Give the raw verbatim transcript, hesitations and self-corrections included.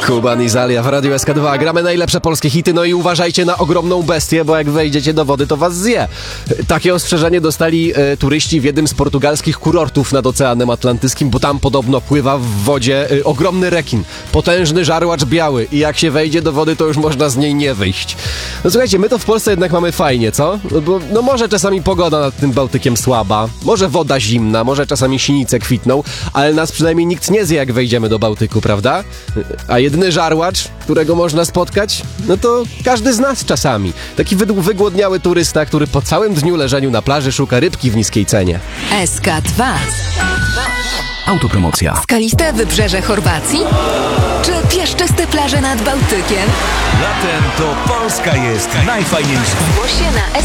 Kuban i Zalia w Radiu S K dwa. Gramy najlepsze polskie hity, no i uważajcie na ogromną bestię, bo jak wejdziecie do wody, to was zje. Takie ostrzeżenie dostali e, turyści w jednym z portugalskich kurortów nad Oceanem Atlantyckim, bo tam podobno pływa w wodzie e, ogromny rekin. Potężny żarłacz biały i jak się wejdzie do wody, to już można z niej nie wyjść. No słuchajcie, my to w Polsce jednak mamy fajnie, co? No, bo, no może czasami pogoda nad tym Bałtykiem słaba, może woda zimna, może czasami sinice kwitną, ale nas przynajmniej nikt nie zje, jak wejdziemy do Bałtyku, prawda? A jedyny żarłacz, którego można spotkać, no to każdy z nas czasami. Taki wyd- wygłodniały turysta, który po całym dniu leżeniu na plaży szuka rybki w niskiej cenie. S K dwa. Autopromocja. Skaliste wybrzeże Chorwacji? Czy piaszczyste plaże nad Bałtykiem? Latem to Polska jest najfajniejsza. Zgłoś się na S